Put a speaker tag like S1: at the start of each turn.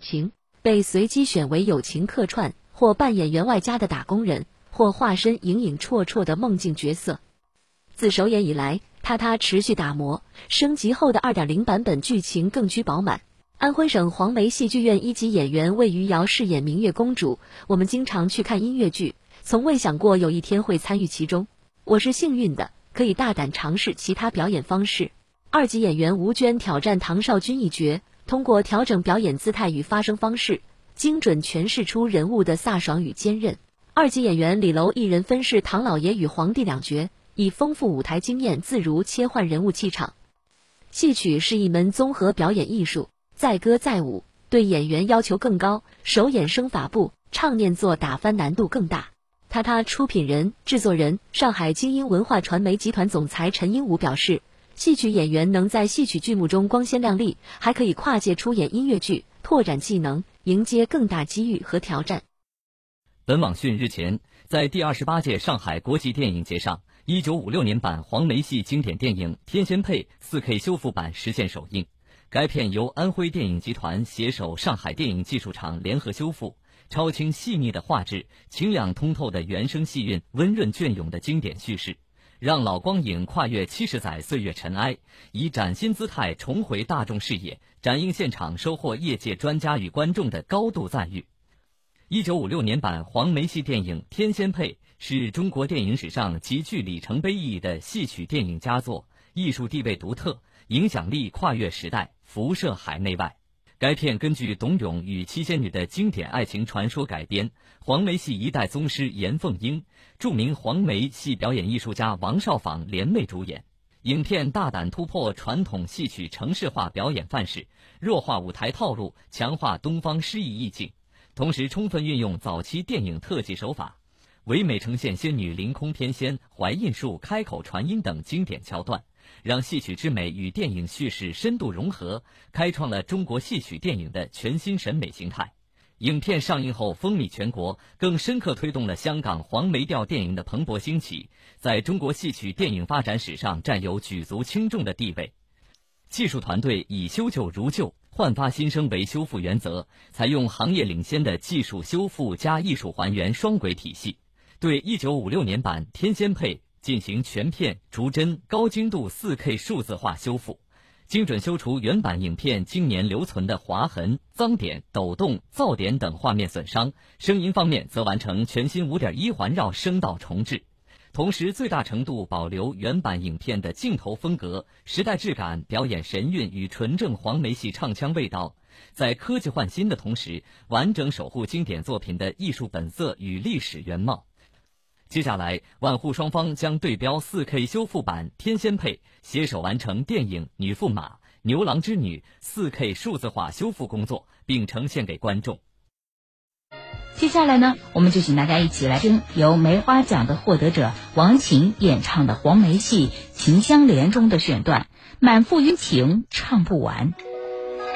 S1: 情，被随机选为友情客串或扮演员外家的打工人，或化身影影绰绰的梦境角色。自首演以来，他持续打磨，升级后的 2.0 版本剧情更具饱满。安徽省黄梅戏剧院1级演员魏余姚饰演明月公主。我们经常去看音乐剧，从未想过有一天会参与其中。我是幸运的，可以大胆尝试其他表演方式。2级演员吴娟挑战唐少君一角，通过调整表演姿态与发声方式，精准诠释出人物的飒爽与坚韧。2级演员李楼一人分饰唐老爷与皇帝2角，以丰富舞台经验自如切换人物气场。戏曲是一门综合表演艺术，载歌载舞，对演员要求更高，手眼生法步，唱念做打翻难度更大。他出品人、制作人上海精英文化传媒集团总裁陈英武表示，戏曲演员能在戏曲剧目中光鲜亮丽，还可以跨界出演音乐剧，拓展技能，迎接更大机遇和挑战。
S2: 本网讯日前，在第28届上海国际电影节上，1956年版黄梅戏经典电影《天仙配》4K 修复版实现首映。该片由安徽电影集团携手上海电影技术厂联合修复，超清细腻的画质，清亮通透的原声戏韵，温润隽永的经典叙事，让老光影跨越70载岁月尘埃，以崭新姿态重回大众视野，展映现场收获业界专家与观众的高度赞誉。1956年版黄梅戏电影《天仙配》是中国电影史上极具里程碑意义的戏曲电影佳作，艺术地位独特，影响力跨越时代，辐射海内外。该片根据董永与七仙女的经典爱情传说改编，黄梅戏一代宗师严凤英、著名黄梅戏表演艺术家王少舫联袂主演。影片大胆突破传统戏曲程式化表演范式，弱化舞台套路，强化东方诗意意境，同时充分运用早期电影特技手法，唯美呈现仙女凌空翩跹、怀孕术、开口传音等经典桥段，让戏曲之美与电影叙事深度融合，开创了中国戏曲电影的全新审美形态。影片上映后风靡全国，更深刻推动了香港黄梅调电影的蓬勃兴起，在中国戏曲电影发展史上占有举足轻重的地位。技术团队以修旧如旧、焕发新生为修复原则，采用行业领先的技术修复加艺术还原双轨体系，对1956年版《天仙配》进行全片逐帧高精度 4K 数字化修复，精准修除原版影片经年留存的划痕、脏点、抖动、噪点等画面损伤。声音方面则完成全新 5.1 环绕声道重制，同时最大程度保留原版影片的镜头风格、时代质感、表演神韵与纯正黄梅戏唱腔味道，在科技换新的同时，完整守护经典作品的艺术本色与历史原貌。接下来，万户双方将对标 4K 修复版《天仙配》，携手完成电影《女驸马》《牛郎织女》4K 数字化修复工作，并呈现给观众。
S3: 接下来呢，我们就请大家一起来听由梅花奖的获得者王琴演唱的黄梅戏《秦香莲》中的选段《满腹阴情唱不完》。